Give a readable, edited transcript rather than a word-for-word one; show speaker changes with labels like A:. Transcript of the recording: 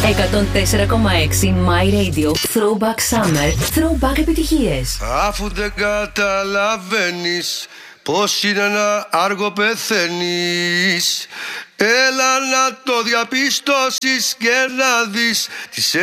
A: 104,6 My Radio. Throwback Summer. Throwback επιτυχίες.
B: Αφού δεν καταλαβαίνεις πως είναι ένα άργο πεθαίνεις, έλα να το διαπιστώσεις και να δεις τις